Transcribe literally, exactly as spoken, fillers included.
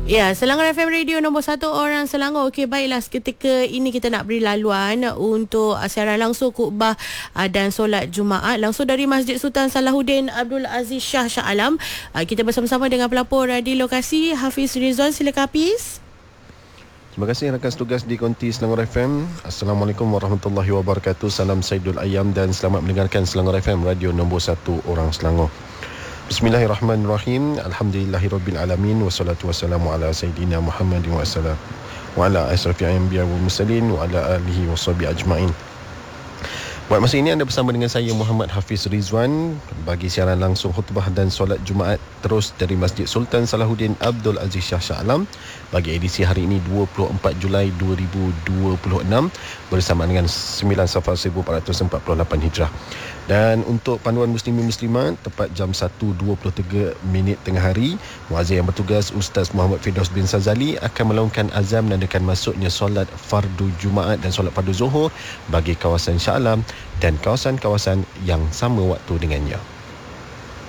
Ya, Selangor F M Radio nombor satu orang Selangor. Okey, baiklah, ketika ini kita nak beri laluan untuk siaran langsung khutbah dan solat Jumaat langsung dari Masjid Sultan Salahuddin Abdul Aziz Shah Shah Alam. Kita bersama-sama dengan pelapor di lokasi, Hafiz Rizwan. Silakan Hafiz. Terima kasih rakan setugas di Konti Selangor F M. Assalamualaikum warahmatullahi wabarakatuh. Salam Saidul Ayam dan selamat mendengarkan Selangor F M, radio nombor satu orang Selangor. Bismillahirrahmanirrahim. Alhamdulillahirabbil alamin wassalatu wassalamu ala sayidina Muhammadin wa sallam wa ala asrafil anbiya wal mursalin wa ala alihi washabihi ajmain. Buat masa ini anda bersama dengan saya Muhammad Hafiz Rizwan bagi siaran langsung khutbah dan solat Jumaat terus dari Masjid Sultan Salahuddin Abdul Aziz Shah Shah Alam bagi edisi hari ini dua puluh empat Julai dua ribu dua puluh enam bersama dengan sembilan Safar seribu empat ratus empat puluh lapan Hijrah. Dan untuk panduan muslimin muslimat, tepat jam satu dua puluh tiga minit tengah hari, muazzin yang bertugas Ustaz Muhammad Firdaus bin Sazali akan melaungkan azan menandakan masuknya solat fardu Jumaat dan solat fardu Zuhur bagi kawasan Shah Alam dan kawasan-kawasan yang sama waktu dengannya.